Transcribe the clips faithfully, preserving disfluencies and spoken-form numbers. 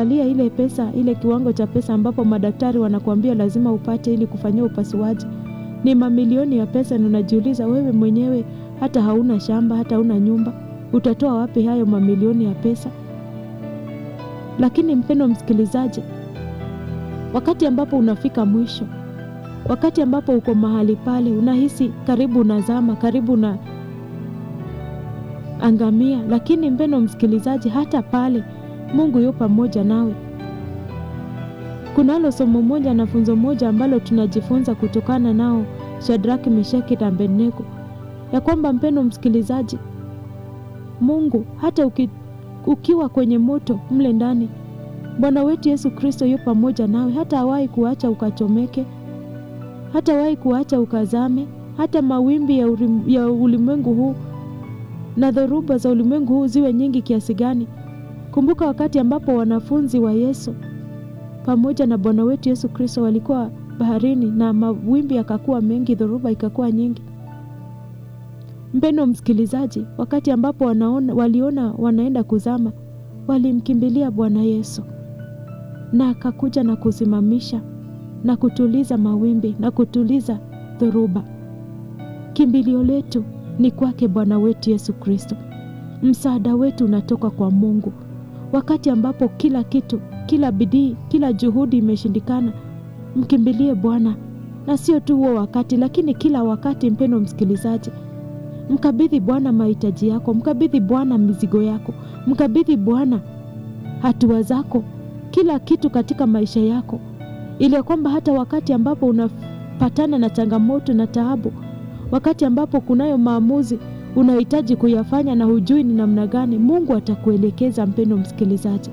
ukiangalia ile pesa, ile kiwango cha pesa ambapo madaktari wanakuambia lazima upate ili kufanyia upasuaji, ni mamilioni ya pesa. Na unajiuliza wewe mwenyewe hata hauna shamba, hata hauna nyumba, utatoa wapi hayo mamilioni ya pesa? Lakini mpendwa msikilizaji, wakati ambapo unafika mwisho, wakati ambapo uko mahali pale unahisi karibu unazama, karibu na angamia, lakini mpendwa msikilizaji, hata pale Mungu yupo pamoja nawe. Kunalo somo moja na funzo moja ambalo tunajifunza kutokana nao Shadraka, Meshaki na Abednego, ya kwamba mpendwa msikilizaji, Mungu hata uki, ukiwa kwenye moto mle ndani, Bwana wetu Yesu Kristo yupo pamoja nawe. Hata hawahi kuacha ukachomeke, hata hawahi kuacha ukazame. Hata mawimbi ya, urim, ya ulimwengu huu na dhoruba za ulimwengu huu ziwe nyingi kiasi gani. Kumbuka wakati ambapo wanafunzi wa Yesu pamoja na Bwana wetu Yesu Kristo walikuwa baharini na mawimbi yakakuwa mengi, dhoruba ikakuwa nyingi. Mpendwa msikilizaji, wakati ambapo wanaona, waliona wanaenda kuzama, walimkimbilia Bwana Yesu na akakuja na kusimamisha na kutuliza mawimbi na kutuliza dhoruba. Kimbilio letu ni kwake Bwana wetu Yesu Kristo. Msaada wetu unatoka kwa Mungu. Wakati ambapo kila kitu, kila bidii, kila juhudi imeshindikana, mkimbilie Bwana. Na sio tu huo wakati, lakini kila wakati. Mpendwa msikilizaji, mkabidhi Bwana mahitaji yako, mkabidhi Bwana mizigo yako, mkabidhi Bwana hatua zako, kila kitu katika maisha yako, ili kwamba hata wakati ambapo unapatana na changamoto na taabu, wakati ambapo kunayo maamuzi unahitaji kuyafanya na hujui ni namna gani, Mungu atakuelekeza. Mpendwa msikilizaji,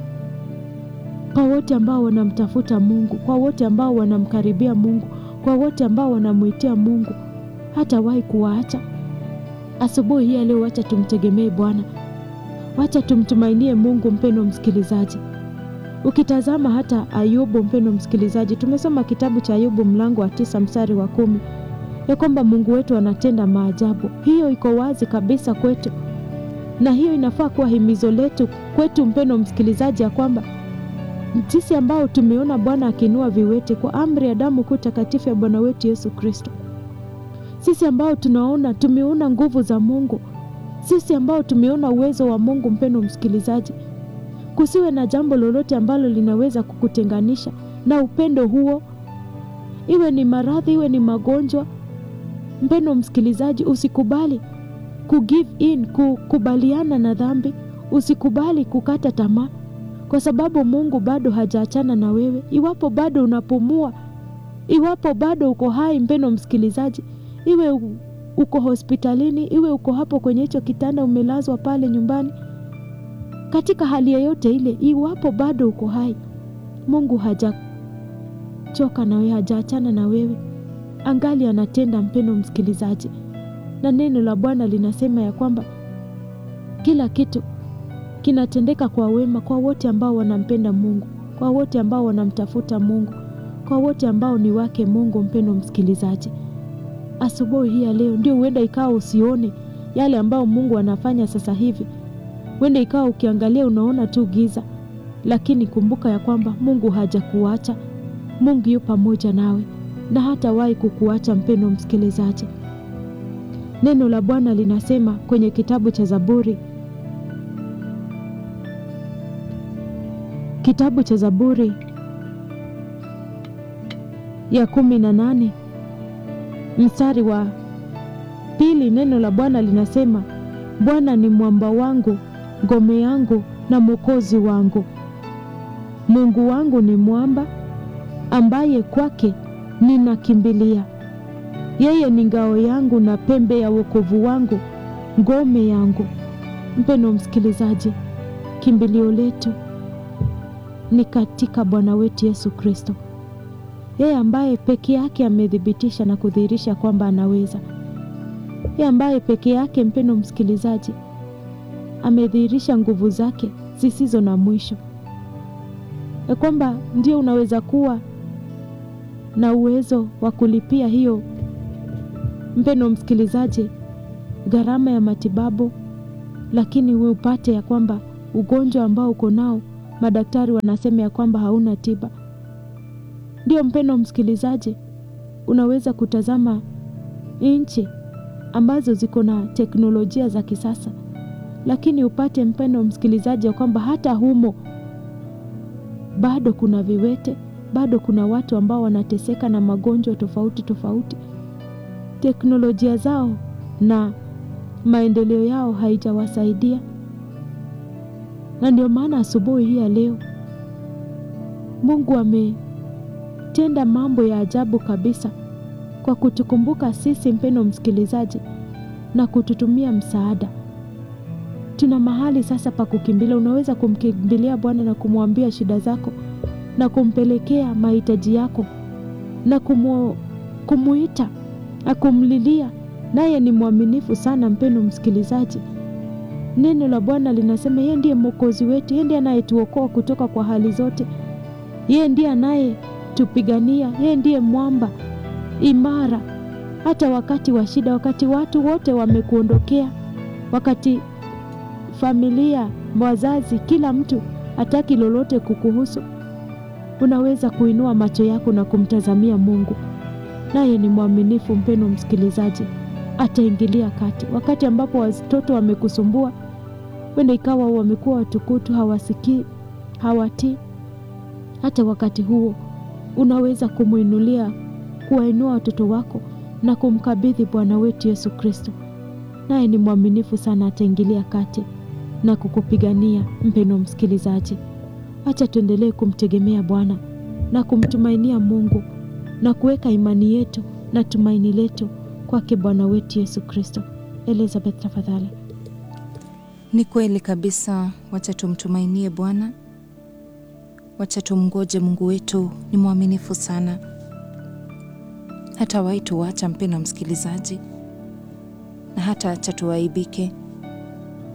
kwa wote ambao wanamtafuta Mungu, kwa wote ambao wanamkaribia Mungu, kwa wote ambao wanamuitia Mungu, hatawahi kuwaacha. Asubuhi hii leo wacha tumtegemee Bwana, wacha tumtumainie Mungu. Mpendwa msikilizaji, ukitazama hata Ayubu, mpendwa msikilizaji, tumesoma kitabu cha Ayubu mlango wa tisa mstari wa kumi, ya kwamba Mungu wetu anatenda maajabu. Hiyo iko wazi kabisa kwetu, na hiyo inafaa kuwa himizo letu kwetu, mpendwa msikilizaji, ya kwamba sisi ambao tumeona Bwana akinua viwete kwa amri ya damu kuu takatifu ya Bwana wetu Yesu Kristo, sisi ambao tunaona tumeona nguvu za Mungu, sisi ambao tumeona uwezo wa Mungu, mpendwa msikilizaji, kusiwe na jambo lolote ambalo linaweza kukutenganisha na upendo huo. Iwe ni maradhi, iwe ni magonjwa, mpendwa msikilizaji, usikubali kugive in, kukubaliana na dhambi. Usikubali kukata tamaa, kwa sababu Mungu bado hajaachana na wewe. Iwapo bado unapumua, iwapo bado uko hai, mpendwa msikilizaji, iwe uko hospitalini, iwe uko hapo kwenye hicho kitanda umelazwa pale nyumbani, katika hali yoyote ile, iwapo bado uko hai, Mungu hajachoka na wewe, hajaachana na wewe, angali anatenda, mpendwa msikilizaji. Na neno la Bwana linasema ya kwamba kila kitu kinatendeka kwa wema kwa wote ambao wanampenda Mungu, kwa wote ambao wanamtafuta Mungu, kwa wote ambao ni wake Mungu. Mpendwa msikilizaji, asubuhi hii ya leo ndio huenda ikawa usione yale ambao Mungu anafanya sasa hivi. Huenda ikawa ukiangalia unaona tu giza, lakini kumbuka ya kwamba Mungu hajakuacha. Mungu yupo pamoja nawe na hatawahi kukuacha. Mpendwa msikilizaji, neno la Bwana linasema kwenye kitabu cha Zaburi, kitabu cha Zaburi ya kumi na nane mstari wa pili, neno la Bwana linasema, Bwana ni mwamba wangu, ngome yangu na mwokozi wangu. Mungu wangu ni mwamba ambaye kwake ninakimbilia. Yeye ni ngao yangu na pembe ya wokovu wangu, ngome yangu. Mpendwa msikilizaji, kimbilio letu ni katika Bwana wetu Yesu Kristo. Yeye ambaye peke yake amedhibitisha na kudhihirisha kwamba anaweza. Yeye ambaye peke yake, mpendwa msikilizaji, amedhihirisha nguvu zake zisizo na mwisho, ya kwamba ndio unaweza kuwa na uwezo wa kulipia hiyo, mpendwa msikilizaji, gharama ya matibabu, lakini wewe upate ya kwamba ugonjwa ambao uko nao madaktari wanasema ya kwamba hauna tiba. Ndio mpendwa msikilizaji, unaweza kutazama nchi ambazo ziko na teknolojia za kisasa, lakini upate mpendwa msikilizaji ya kwamba hata humo bado kuna viwete, bado kuna watu ambao wanateseka na magonjwa tofauti tofauti. Teknolojia zao na maendeleo yao haijawasaidia. Na ndio maana asubuhi hii ya leo Mungu ametenda mambo ya ajabu kabisa kwa kutukumbuka sisi mpendwa msikilizaji na kututumia msaada. Tuna mahali sasa pa kukimbilia. Unaweza kumkimbilia Bwana na kumwambia shida zako na kumpelekea mahitaji yako na kumu, kumuita na kumlilia, naye ni mwaminifu sana mpendwa msikilizaji. Neno la Bwana linasema yeye ndiye mwokozi wetu, yeye ndiye anayetuokoa kutoka kwa hali zote. Yeye ndiye anayetupigania, yeye ndiye mwamba imara hata wakati wa shida, wakati watu wote wamekuondokea, wakati familia, wazazi, kila mtu hataki lolote kukuhusu. Unaweza kuinua macho yako na kumtazamia Mungu, naye ni mwaminifu mpendwa msikilizaji, ataingilia kati. Wakati ambapo watoto wamekusumbua, wenda ikawa wamekuwa watukutu, hawasikii, hawatii, hata wakati huo unaweza kumuinulia, kuwainua watoto wako na kumkabidhi Bwana wetu Yesu Kristo, naye ni mwaminifu sana, ataingilia kati na kukupigania mpendwa msikilizaji. Acha tuendelee kumtegemea Bwana na kumtumainia Mungu na kuweka imani yetu na tumaini letu kwake Bwana wetu Yesu Kristo. Elizabeth, tafadhali. Ni kweli kabisa, wacha tumtumainie Bwana. Wacha tumngoje Mungu wetu, ni mwaminifu sana. Hata waitu wacha mpendwa msikilizaji, na hata acha tuwaibike.